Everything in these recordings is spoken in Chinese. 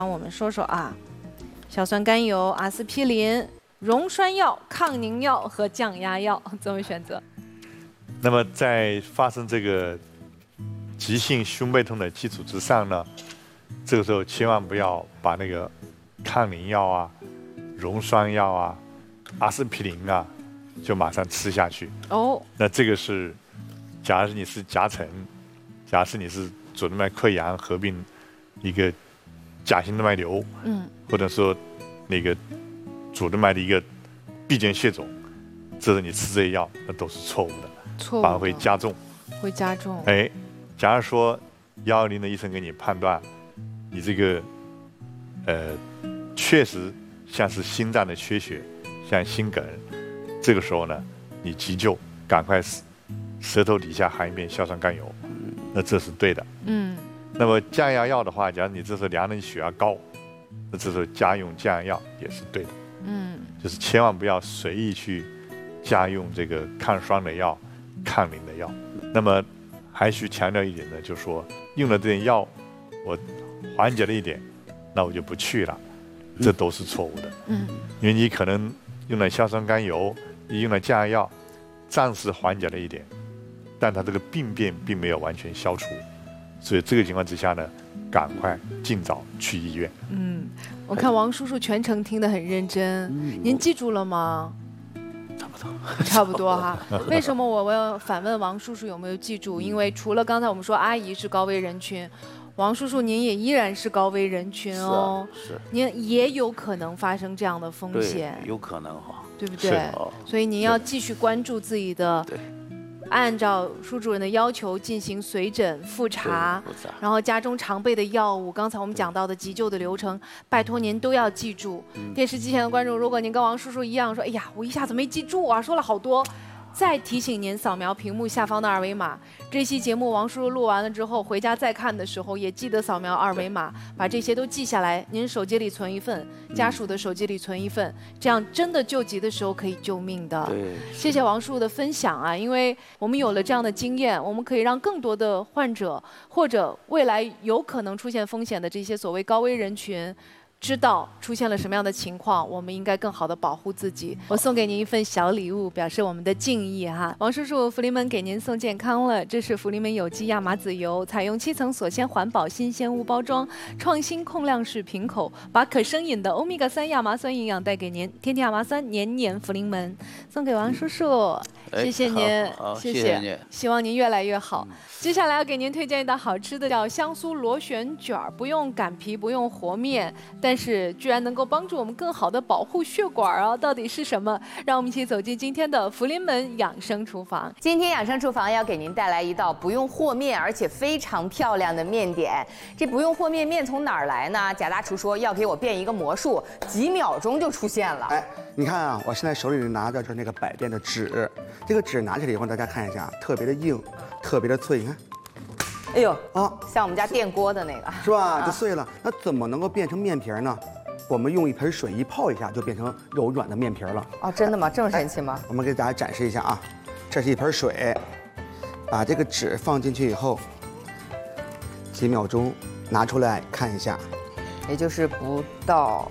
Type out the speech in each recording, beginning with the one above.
帮我们说说啊，硝酸甘油、阿司匹林、溶栓药、抗凝药和降压药怎么选择？ 那么在发生这个急性胸背痛的基础之上呢，这个时候千万不要把那个抗凝药啊、溶栓药啊、阿司匹林啊，就马上吃下去。 哦， 那这个是，假如你是夹层，假设你是主动脉溃疡合并一个假性动脉瘤，或者说那个主动脉的一个闭间血肿，这时你吃这些药那都是错误的，反而会加重。 会加重。 哎，假如说120的医生给你判断，你这个确实像是心脏的缺血，像心梗，这个时候呢，你急救赶快舌头底下含一片硝酸甘油，那这是对的。那么降压药的话，假如你这时候量的血压高，那这时候加用降压药也是对的。就是千万不要随意去加用这个抗栓的药、抗凝的药。那么还需强调一点呢，就是说用了这点药，我缓解了一点，那我就不去了，这都是错误的。因为你可能用了硝酸甘油，你用了降压药，暂时缓解了一点，但它这个病变并没有完全消除。所以这个情况之下呢，赶快尽早去医院。 我看王叔叔全程听得很认真，您记住了吗？差不多哈。为什么我要反问王叔叔有没有记住？因为除了刚才我们说阿姨是高危人群，王叔叔您也依然是高危人群哦。 是。 您也有可能发生这样的风险。 有可能哈。 对不对？所以您要继续关注自己的。按照舒主任的要求进行随诊复查，然后家中常备的药物，刚才我们讲到的急救的流程，拜托您都要记住。电视机前的观众，如果您跟王叔叔一样说，哎呀，我一下子没记住啊，说了好多。再提醒您扫描屏幕下方的二维码。这期节目王叔叔录完了之后，回家再看的时候也记得扫描二维码，把这些都记下来。您手机里存一份，家属的手机里存一份，这样真的救急的时候可以救命的。谢谢王叔叔的分享啊，因为我们有了这样的经验，我们可以让更多的患者或者未来有可能出现风险的这些所谓高危人群，知道出现了什么样的情况，我们应该更好的保护自己。我送给您一份小礼物，表示我们的敬意哈。王叔叔，福临门给您送健康了，这是福临门有机亚麻籽油，采用7层锁鲜环保新鲜无包装，创新控量式瓶口，把可生饮的欧米伽3亚麻酸营养带给您。天天亚麻酸，年年福临门，送给王叔叔，谢谢您，谢谢您，希望您越来越好。接下来要给您推荐一道好吃的，叫香酥螺旋卷，不用擀皮，不用和面，但是居然能够帮助我们更好的保护血管啊！到底是什么？让我们一起走进今天的福临门养生厨房。 今天养生厨房要给您带来一道不用和面，而且非常漂亮的面点。这不用和面，面从哪儿来呢？贾大厨说要给我变一个魔术，几秒钟就出现了。 哎，你看啊，我现在手里拿的就是那个百变的纸，这个纸拿起来以后，大家看一下，特别的硬，特别的脆，你看。 哎呦啊，像我们家电锅的那个是吧？就碎了。那怎么能够变成面皮呢？我们用一盆水一泡一下，就变成柔软的面皮了。 哦，真的吗？这么神奇吗？ 我们给大家展示一下啊，这是一盆水，把这个纸放进去以后，几秒钟拿出来看一下， 也就是不到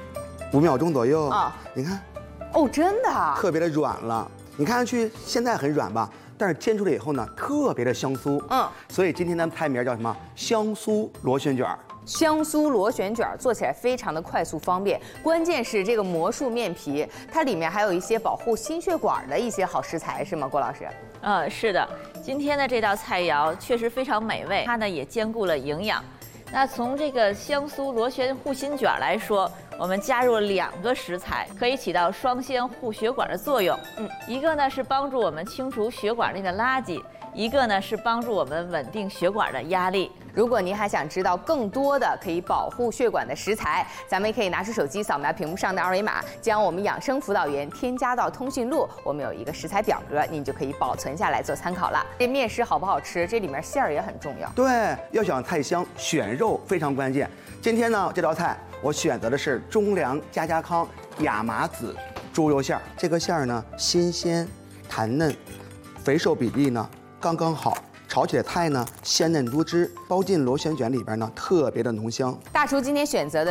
5秒钟左右啊。 你看， 哦，真的， 特别的软了。你看上去现在很软吧？但是煎出来以后呢，特别的香酥。所以今天咱们菜名叫什么？香酥螺旋卷。 香酥螺旋卷做起来非常的快速方便，关键是这个魔术面皮，它里面还有一些保护心血管的一些好食材，是吗，郭老师？ 是的，今天的这道菜肴确实非常美味，它呢也兼顾了营养。那从这个香酥螺旋护心卷来说，我们加入了2个食材，可以起到双鲜护血管的作用。一个呢是帮助我们清除血管内的垃圾，一个呢是帮助我们稳定血管的压力。 如果您还想知道更多的可以保护血管的食材，咱们也可以拿出手机扫描屏幕上的二维码，将我们养生辅导员添加到通讯录，我们有一个食材表格，您就可以保存下来做参考了。这面食好不好吃？这里面馅儿也很重要。 对，要想菜香，选肉非常关键。今天呢，这道菜我选择的是中粮家康亚麻籽猪肉馅儿。这个馅儿呢，新鲜、弹嫩，肥瘦比例呢刚刚好。炒起来菜呢鲜嫩多汁，包进螺旋卷里边呢特别的浓香。 大厨今天选择的